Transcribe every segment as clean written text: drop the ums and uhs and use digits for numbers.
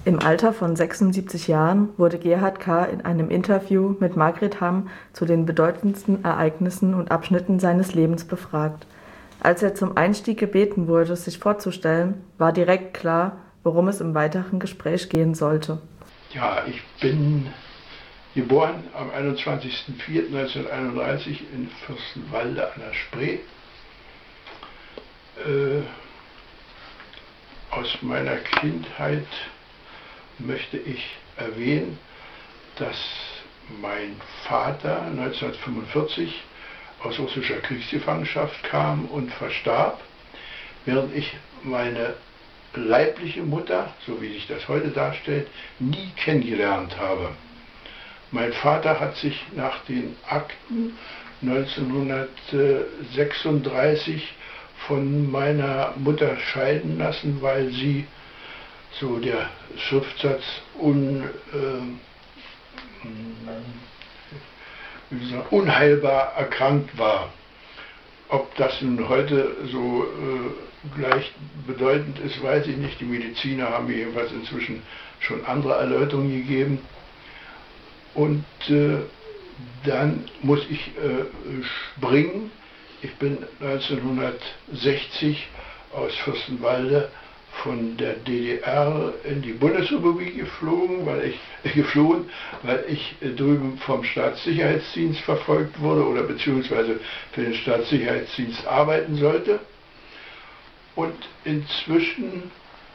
Im Alter von 76 Jahren wurde Gerhard K. in einem Interview mit Margret Hamm zu den bedeutendsten Ereignissen und Abschnitten seines Lebens befragt. Als er zum Einstieg gebeten wurde, sich vorzustellen, war direkt klar, worum es im weiteren Gespräch gehen sollte. Ja, ich bin geboren am 21.04.1931 in Fürstenwalde an der Spree. Aus meiner Kindheit möchte ich erwähnen, dass mein Vater 1945 aus russischer Kriegsgefangenschaft kam und verstarb, während ich meine leibliche Mutter, so wie sich das heute darstellt, nie kennengelernt habe. Mein Vater hat sich nach den Akten 1936 von meiner Mutter scheiden lassen, weil sie, so der Schriftsatz, unheilbar erkrankt war. Ob das nun heute so gleichbedeutend ist, weiß ich nicht. Die Mediziner haben mir jedenfalls inzwischen schon andere Erläuterungen gegeben. Und dann muss ich springen. Ich bin 1960 aus Fürstenwalde von der DDR in die Bundesrepublik geflohen, weil ich drüben vom Staatssicherheitsdienst verfolgt wurde oder beziehungsweise für den Staatssicherheitsdienst arbeiten sollte. Und inzwischen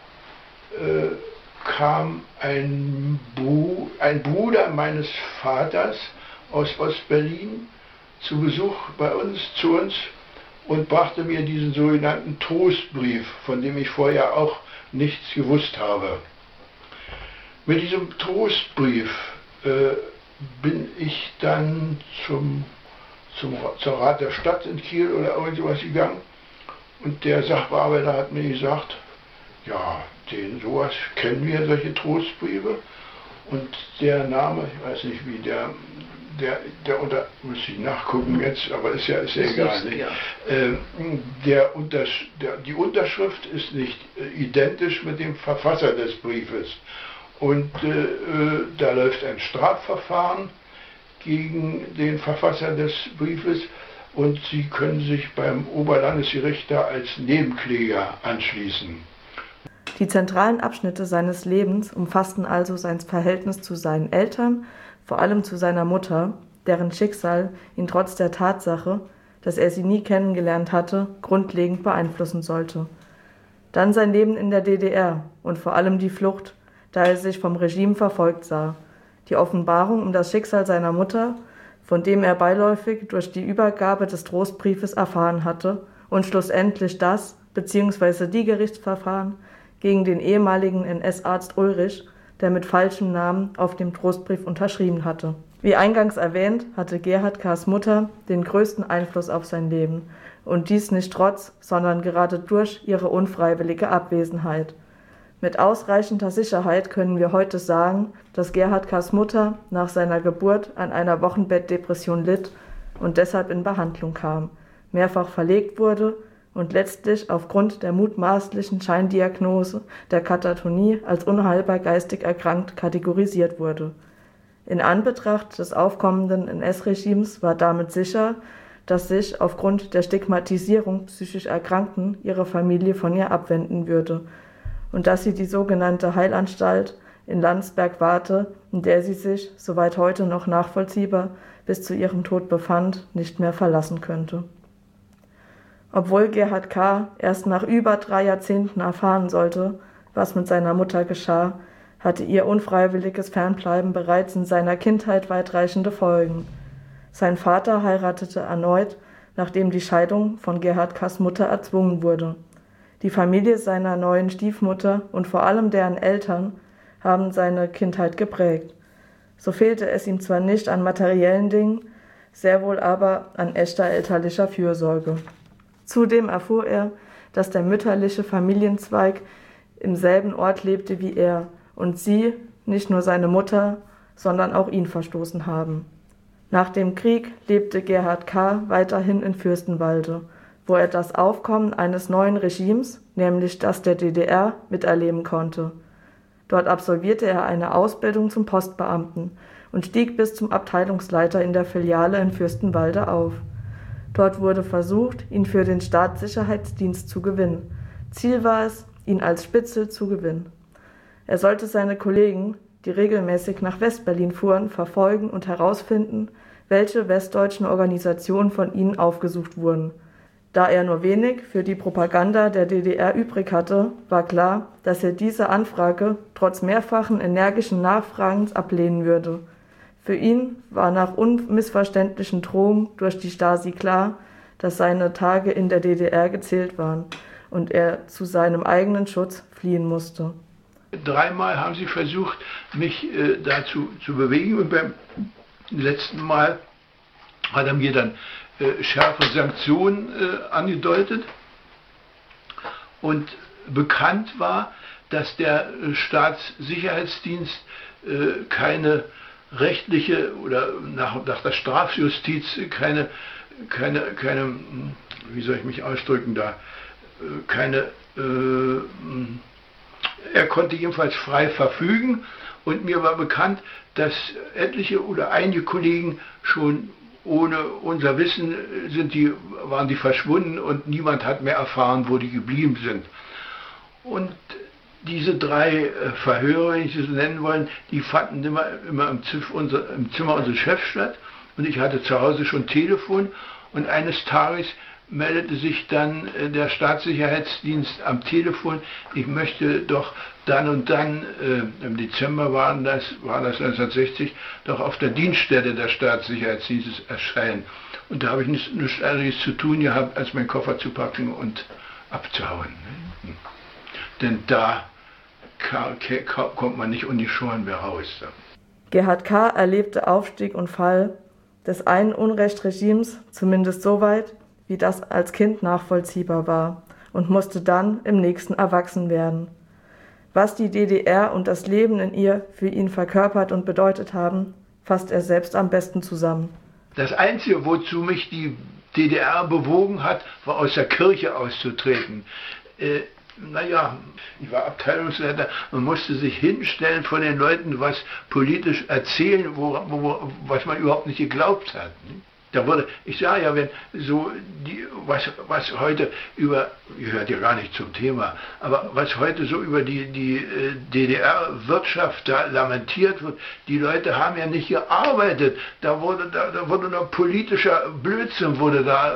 kam ein Bruder meines Vaters aus Ostberlin zu Besuch zu uns und brachte mir diesen sogenannten Trostbrief, von dem ich vorher auch nichts gewusst habe. Mit diesem Trostbrief bin ich dann zum Rat der Stadt in Kiel oder irgendwas gegangen und der Sachbearbeiter hat mir gesagt, ja, sowas kennen wir, solche Trostbriefe, und der Name, ich weiß nicht wie müsste ich nachgucken jetzt, aber ist ja egal. Nicht? Die Unterschrift ist nicht identisch mit dem Verfasser des Briefes. Und da läuft ein Strafverfahren gegen den Verfasser des Briefes und Sie können sich beim Oberlandesgericht da als Nebenkläger anschließen. Die zentralen Abschnitte seines Lebens umfassten also sein Verhältnis zu seinen Eltern, vor allem zu seiner Mutter, deren Schicksal ihn trotz der Tatsache, dass er sie nie kennengelernt hatte, grundlegend beeinflussen sollte. Dann sein Leben in der DDR und vor allem die Flucht, da er sich vom Regime verfolgt sah, die Offenbarung um das Schicksal seiner Mutter, von dem er beiläufig durch die Übergabe des Trostbriefes erfahren hatte, und schlussendlich das bzw. die Gerichtsverfahren gegen den ehemaligen NS-Arzt Ulrich, der mit falschem Namen auf dem Trostbrief unterschrieben hatte. Wie eingangs erwähnt, hatte Gerhard K.'s Mutter den größten Einfluss auf sein Leben, und dies nicht trotz, sondern gerade durch ihre unfreiwillige Abwesenheit. Mit ausreichender Sicherheit können wir heute sagen, dass Gerhard K.'s Mutter nach seiner Geburt an einer Wochenbettdepression litt und deshalb in Behandlung kam, mehrfach verlegt wurde und letztlich aufgrund der mutmaßlichen Scheindiagnose der Katatonie als unheilbar geistig erkrankt kategorisiert wurde. In Anbetracht des aufkommenden NS-Regimes war damit sicher, dass sich aufgrund der Stigmatisierung psychisch Erkrankten ihre Familie von ihr abwenden würde und dass sie die sogenannte Heilanstalt in Landsberg warte, in der sie sich, soweit heute noch nachvollziehbar, bis zu ihrem Tod befand, nicht mehr verlassen könnte. Obwohl Gerhard K. erst nach über 3 Jahrzehnten erfahren sollte, was mit seiner Mutter geschah, hatte ihr unfreiwilliges Fernbleiben bereits in seiner Kindheit weitreichende Folgen. Sein Vater heiratete erneut, nachdem die Scheidung von Gerhard K.'s Mutter erzwungen wurde. Die Familie seiner neuen Stiefmutter und vor allem deren Eltern haben seine Kindheit geprägt. So fehlte es ihm zwar nicht an materiellen Dingen, sehr wohl aber an echter elterlicher Fürsorge. Zudem erfuhr er, dass der mütterliche Familienzweig im selben Ort lebte wie er und sie, nicht nur seine Mutter, sondern auch ihn verstoßen haben. Nach dem Krieg lebte Gerhard K. weiterhin in Fürstenwalde, wo er das Aufkommen eines neuen Regimes, nämlich das der DDR, miterleben konnte. Dort absolvierte er eine Ausbildung zum Postbeamten und stieg bis zum Abteilungsleiter in der Filiale in Fürstenwalde auf. Dort wurde versucht, ihn für den Staatssicherheitsdienst zu gewinnen. Ziel war es, ihn als Spitzel zu gewinnen. Er sollte seine Kollegen, die regelmäßig nach Westberlin fuhren, verfolgen und herausfinden, welche westdeutschen Organisationen von ihnen aufgesucht wurden. Da er nur wenig für die Propaganda der DDR übrig hatte, war klar, dass er diese Anfrage trotz mehrfachen energischen Nachfragens ablehnen würde. Für ihn war nach unmissverständlichen Drohungen durch die Stasi klar, dass seine Tage in der DDR gezählt waren und er zu seinem eigenen Schutz fliehen musste. 3-mal haben sie versucht, mich dazu zu bewegen, und beim letzten Mal hat er mir dann schärfere Sanktionen angedeutet. Und bekannt war, dass der Staatssicherheitsdienst keine rechtliche oder nach der Strafjustiz keine, wie soll ich mich ausdrücken da, er konnte jedenfalls frei verfügen, und mir war bekannt, dass etliche oder einige Kollegen schon ohne unser Wissen waren die verschwunden und niemand hat mehr erfahren, wo die geblieben sind. Und diese 3 Verhöre, wenn ich sie so nennen wollen, die fanden immer im Zimmer unseres Chefs statt, und ich hatte zu Hause schon Telefon, und eines Tages meldete sich dann der Staatssicherheitsdienst am Telefon: Ich möchte doch dann und dann, im Dezember war das 1960, doch auf der Dienststelle des Staatssicherheitsdienstes erscheinen. Und da habe ich nichts anderes zu tun gehabt, als meinen Koffer zu packen und abzuhauen. Denn da kommt man nicht ungeschoren mehr raus. Gerhard K. erlebte Aufstieg und Fall des einen Unrechtsregimes, zumindest soweit, wie das als Kind nachvollziehbar war, und musste dann im nächsten erwachsen werden. Was die DDR und das Leben in ihr für ihn verkörpert und bedeutet haben, fasst er selbst am besten zusammen. Das Einzige, wozu mich die DDR bewogen hat, war, aus der Kirche auszutreten. Ich war Abteilungsleiter, man musste sich hinstellen vor den Leuten, was politisch erzählen, was man überhaupt nicht geglaubt hat. Da wurde, ich sage ja, wenn so was heute gehört ja gar nicht zum Thema, aber was heute so über die DDR-Wirtschaft da lamentiert wird, die Leute haben ja nicht gearbeitet, da wurde noch politischer Blödsinn wurde da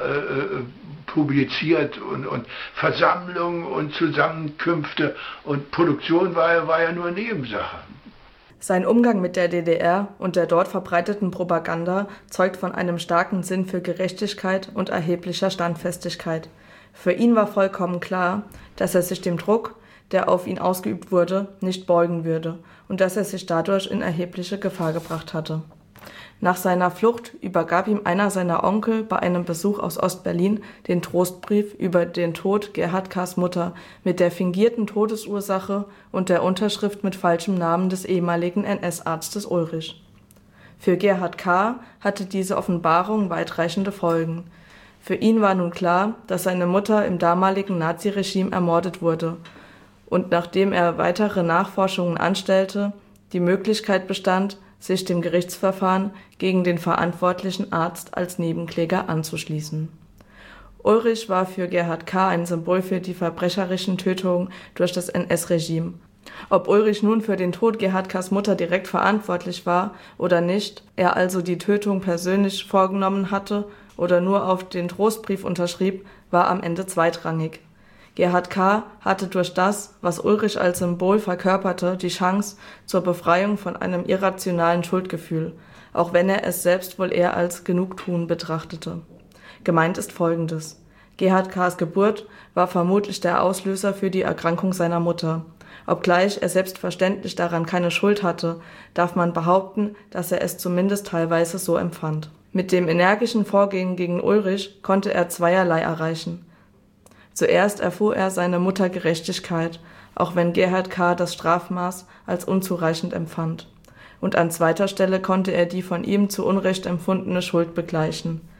publiziert, und Versammlungen und Zusammenkünfte und Produktion war ja nur Nebensache. Sein Umgang mit der DDR und der dort verbreiteten Propaganda zeugt von einem starken Sinn für Gerechtigkeit und erheblicher Standfestigkeit. Für ihn war vollkommen klar, dass er sich dem Druck, der auf ihn ausgeübt wurde, nicht beugen würde und dass er sich dadurch in erhebliche Gefahr gebracht hatte. Nach seiner Flucht übergab ihm einer seiner Onkel bei einem Besuch aus Ostberlin den Trostbrief über den Tod Gerhard K.'s Mutter mit der fingierten Todesursache und der Unterschrift mit falschem Namen des ehemaligen NS-Arztes Ulrich. Für Gerhard K. hatte diese Offenbarung weitreichende Folgen. Für ihn war nun klar, dass seine Mutter im damaligen Naziregime ermordet wurde, und nachdem er weitere Nachforschungen anstellte, die Möglichkeit bestand, sich dem Gerichtsverfahren gegen den verantwortlichen Arzt als Nebenkläger anzuschließen. Ulrich war für Gerhard K. ein Symbol für die verbrecherischen Tötungen durch das NS-Regime. Ob Ulrich nun für den Tod Gerhard K.'s Mutter direkt verantwortlich war oder nicht, er also die Tötung persönlich vorgenommen hatte oder nur auf den Trostbrief unterschrieb, war am Ende zweitrangig. Gerhard K. hatte durch das, was Ulrich als Symbol verkörperte, die Chance zur Befreiung von einem irrationalen Schuldgefühl, auch wenn er es selbst wohl eher als Genugtuung betrachtete. Gemeint ist Folgendes: Gerhard K.'s Geburt war vermutlich der Auslöser für die Erkrankung seiner Mutter. Obgleich er selbstverständlich daran keine Schuld hatte, darf man behaupten, dass er es zumindest teilweise so empfand. Mit dem energischen Vorgehen gegen Ulrich konnte er zweierlei erreichen. Zuerst erfuhr er seine Mutter Gerechtigkeit, auch wenn Gerhard K. das Strafmaß als unzureichend empfand. Und an zweiter Stelle konnte er die von ihm zu Unrecht empfundene Schuld begleichen.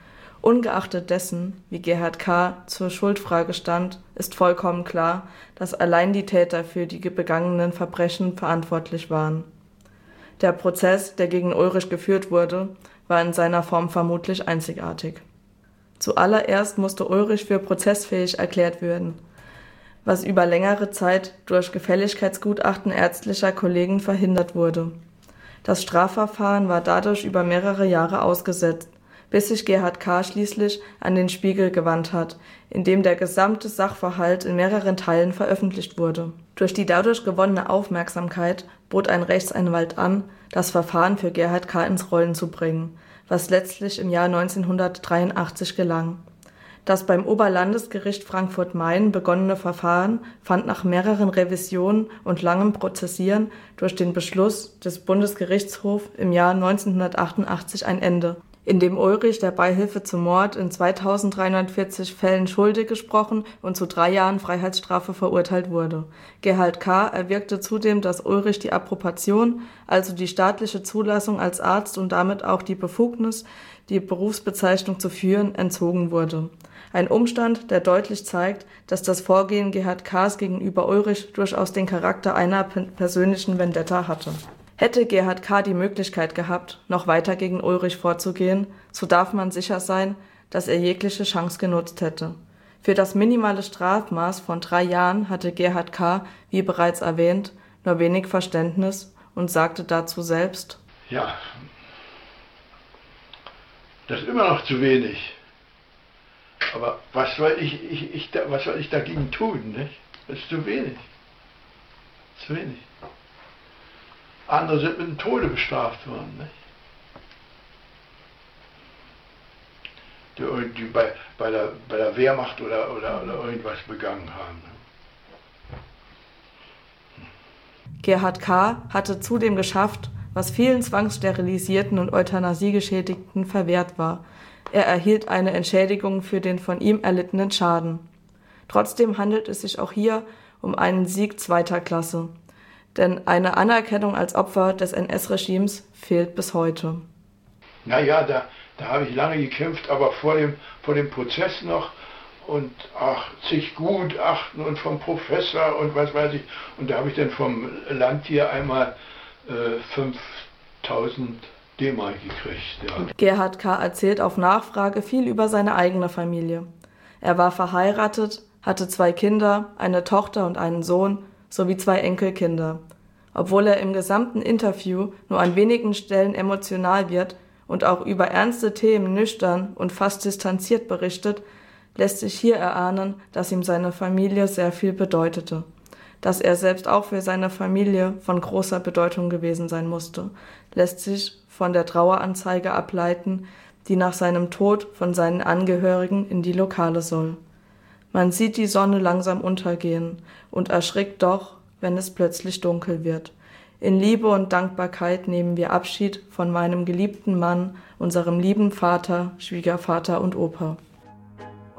Ungeachtet dessen, wie Gerhard K. zur Schuldfrage stand, ist vollkommen klar, dass allein die Täter für die begangenen Verbrechen verantwortlich waren. Der Prozess, der gegen Ulrich geführt wurde, war in seiner Form vermutlich einzigartig. Zuallererst musste Ulrich für prozessfähig erklärt werden, was über längere Zeit durch Gefälligkeitsgutachten ärztlicher Kollegen verhindert wurde. Das Strafverfahren war dadurch über mehrere Jahre ausgesetzt, bis sich Gerhard K. schließlich an den Spiegel gewandt hat, in dem der gesamte Sachverhalt in mehreren Teilen veröffentlicht wurde. Durch die dadurch gewonnene Aufmerksamkeit bot ein Rechtsanwalt an, das Verfahren für Gerhard K. ins Rollen zu bringen, was letztlich im Jahr 1983 gelang. Das beim Oberlandesgericht Frankfurt-Main begonnene Verfahren fand nach mehreren Revisionen und langem Prozessieren durch den Beschluss des Bundesgerichtshofs im Jahr 1988 ein Ende, in dem Ulrich der Beihilfe zum Mord in 2340 Fällen schuldig gesprochen und zu 3 Jahren Freiheitsstrafe verurteilt wurde. Gerhard K. erwirkte zudem, dass Ulrich die Approbation, also die staatliche Zulassung als Arzt und damit auch die Befugnis, die Berufsbezeichnung zu führen, entzogen wurde. Ein Umstand, der deutlich zeigt, dass das Vorgehen Gerhard K.s gegenüber Ulrich durchaus den Charakter einer persönlichen Vendetta hatte. Hätte Gerhard K. die Möglichkeit gehabt, noch weiter gegen Ulrich vorzugehen, so darf man sicher sein, dass er jegliche Chance genutzt hätte. Für das minimale Strafmaß von 3 Jahren hatte Gerhard K., wie bereits erwähnt, nur wenig Verständnis und sagte dazu selbst: Ja, das ist immer noch zu wenig. Aber was soll ich dagegen tun, nicht? Das ist zu wenig. Zu wenig. Andere sind mit dem Tode bestraft worden, nicht? Die bei der Wehrmacht oder irgendwas begangen haben. Gerhard K. hatte zudem geschafft, was vielen zwangssterilisierten und Euthanasiegeschädigten verwehrt war. Er erhielt eine Entschädigung für den von ihm erlittenen Schaden. Trotzdem handelt es sich auch hier um einen Sieg zweiter Klasse. Denn eine Anerkennung als Opfer des NS-Regimes fehlt bis heute. Naja, da habe ich lange gekämpft, aber vor dem Prozess noch und zig Gutachten und vom Professor und was weiß ich. Und da habe ich dann vom Land hier einmal 5000 D-Mark gekriegt. Ja. Gerhard K. erzählt auf Nachfrage viel über seine eigene Familie. Er war verheiratet, hatte 2 Kinder, eine Tochter und einen Sohn, sowie 2 Enkelkinder. Obwohl er im gesamten Interview nur an wenigen Stellen emotional wird und auch über ernste Themen nüchtern und fast distanziert berichtet, lässt sich hier erahnen, dass ihm seine Familie sehr viel bedeutete. Dass er selbst auch für seine Familie von großer Bedeutung gewesen sein musste, lässt sich von der Traueranzeige ableiten, die nach seinem Tod von seinen Angehörigen in die Lokale soll. Man sieht die Sonne langsam untergehen und erschrickt doch, wenn es plötzlich dunkel wird. In Liebe und Dankbarkeit nehmen wir Abschied von meinem geliebten Mann, unserem lieben Vater, Schwiegervater und Opa.